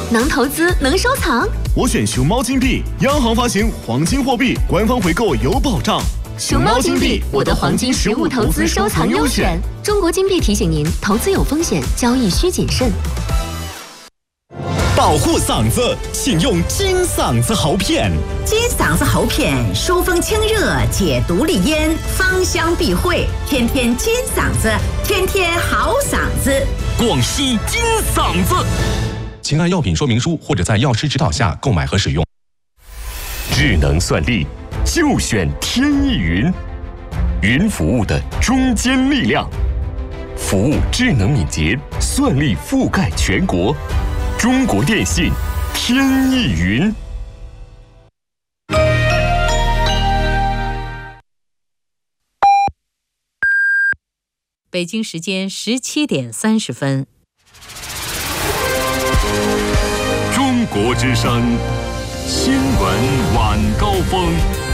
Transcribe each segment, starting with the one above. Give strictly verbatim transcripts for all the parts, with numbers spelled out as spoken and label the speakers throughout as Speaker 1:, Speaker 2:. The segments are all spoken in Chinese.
Speaker 1: 能投资，能收藏。
Speaker 2: 我选熊猫金币，央行发行黄金货币，官方回购有保障。
Speaker 1: 熊猫金币，我的黄金实物投资收藏优选。中国金币提醒您：投资有风险，交易需谨慎。
Speaker 3: 保护嗓子，请用金嗓子喉片。
Speaker 4: 金嗓子喉片，疏风清热，解毒利咽，芳香避秽，天天金嗓子，天天好嗓子。
Speaker 3: 广西金嗓子，请按药品说明书或者在药师指导下购买和使用。智能算力，就选天翼云，云服务的中坚力量，服务智能敏捷，算力覆盖全国。中国电信天翼云。
Speaker 5: 北京时间十七点三十分。
Speaker 3: 中国之声新闻晚高峰。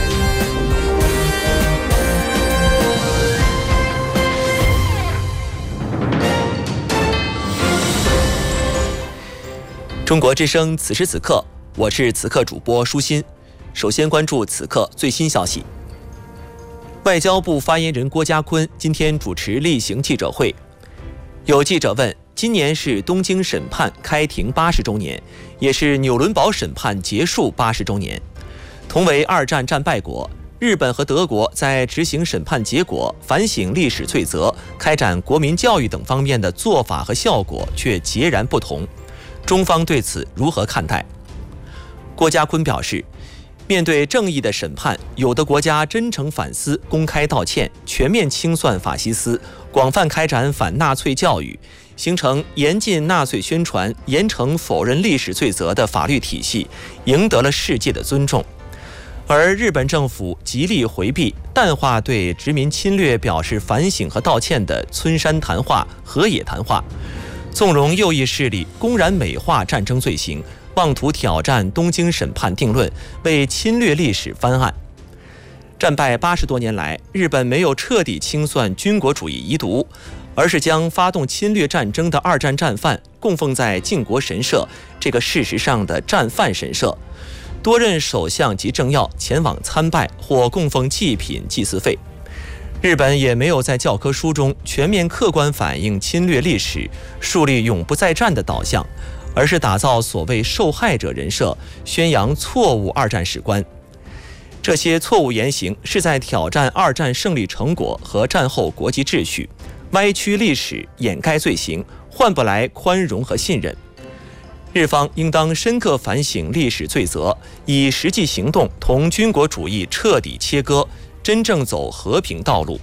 Speaker 6: 中国之声此时此刻，我是此刻主播舒心。首先关注此刻最新消息。外交部发言人郭家坤今天主持例行记者会，有记者问：今年是东京审判开庭八十周年，也是纽伦堡审判结束八十周年。同为二战战败国，日本和德国在执行审判结果、反省历史罪责、开展国民教育等方面的做法和效果却截然不同。中方对此如何看待？郭家坤表示，面对正义的审判，有的国家真诚反思、公开道歉，全面清算法西斯，广泛开展反纳粹教育，形成严禁纳粹宣传、严惩否认历史罪责的法律体系，赢得了世界的尊重。而日本政府极力回避、淡化对殖民侵略表示反省和道歉的村山谈话、河野谈话，纵容右翼势力公然美化战争罪行，妄图挑战东京审判定论，为侵略历史翻案。战败八十多年来，日本没有彻底清算军国主义遗毒，而是将发动侵略战争的二战战犯供奉在靖国神社这个事实上的战犯神社，多任首相及政要前往参拜或供奉祭品、祭祀费。日本也没有在教科书中全面客观反映侵略历史，树立永不再战的导向，而是打造所谓受害者人设，宣扬错误二战史观。这些错误言行是在挑战二战胜利成果和战后国际秩序，歪曲历史，掩盖罪行，换不来宽容和信任。日方应当深刻反省历史罪责，以实际行动同军国主义彻底切割，真正走和平道路。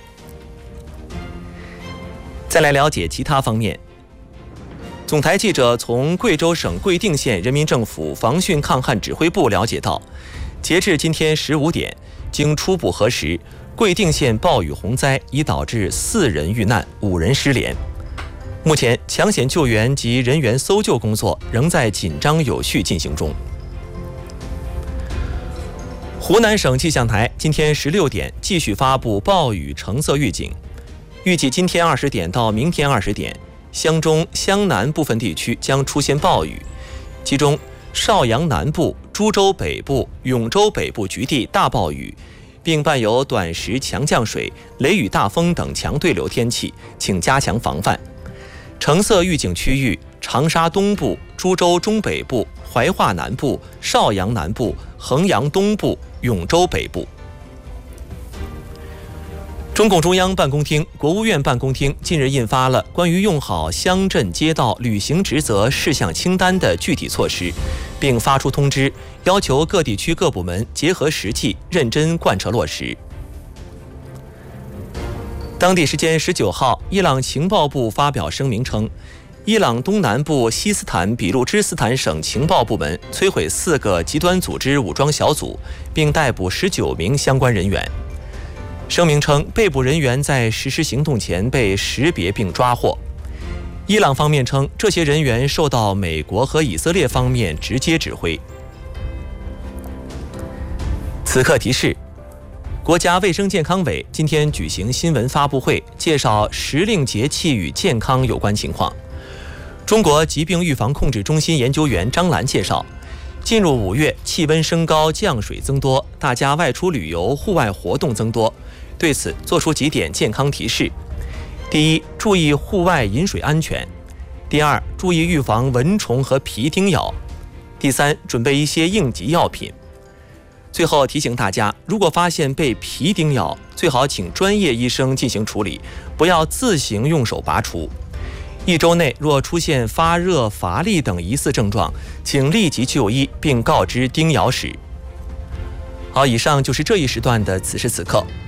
Speaker 6: 再来了解其他方面。总台记者从贵州省贵定县人民政府防汛抗旱指挥部了解到，截至今天十五点，经初步核实，贵定县暴雨洪灾已导致四人遇难，五人失联。目前抢险救援及人员搜救工作仍在紧张有序进行中。湖南省气象台今天十六点继续发布暴雨橙色预警，预计今天二十点到明天二十点，湘中、湘南部分地区将出现暴雨，其中邵阳南部、株洲北部、永州北部局地大暴雨，并伴有短时强降水、雷雨大风等强对流天气，请加强防范。橙色预警区域：长沙东部、株洲中北部、怀化南部、邵阳南部、衡阳东部、永州北部。中共中央办公厅、国务院办公厅近日印发了关于用好乡镇街道履行职责事项清单的具体措施，并发出通知，要求各地区各部门结合实际，认真贯彻落实。当地时间十九号，伊朗情报部发表声明称，伊朗东南部西斯坦比路支斯坦省情报部门摧毁四个极端组织武装小组，并逮捕十九名相关人员。声明称，被捕人员在实施行动前被识别并抓获。伊朗方面称，这些人员受到美国和以色列方面直接指挥。此刻提示：国家卫生健康委今天举行新闻发布会，介绍时令节气与健康有关情况。 中国疾病预防控制中心研究员张兰介绍，进入五月，气温升高，降水增多，大家外出旅游、户外活动增多。对此，做出几点健康提示：第一，注意户外饮水安全；第二，注意预防蚊虫和皮叮咬；第三，准备一些应急药品。最后提醒大家，如果发现被皮叮咬，最好请专业医生进行处理，不要自行用手拔除。一周内若出现发热、乏力等疑似症状，请立即就医并告知叮咬史。好，以上就是这一时段的此时此刻。